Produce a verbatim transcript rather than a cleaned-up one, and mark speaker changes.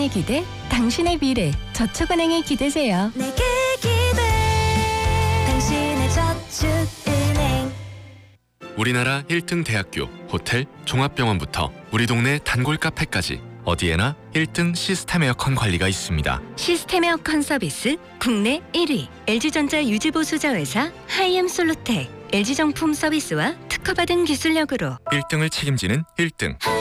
Speaker 1: 당신의 기대, 당신의 미래, 저축은행에 기대세요.
Speaker 2: 내게 기대 당신의 저축은행.
Speaker 3: 우리나라 일 등 대학교, 호텔, 종합병원부터 우리 동네 단골 카페까지 어디에나 일 등 시스템 에어컨 관리가 있습니다.
Speaker 1: 시스템 에어컨 서비스 국내 일 위 엘지전자 유지보수자회사 하이엠솔루텍. 엘지정품 서비스와 특허받은 기술력으로
Speaker 3: 일 등을 책임지는 일 등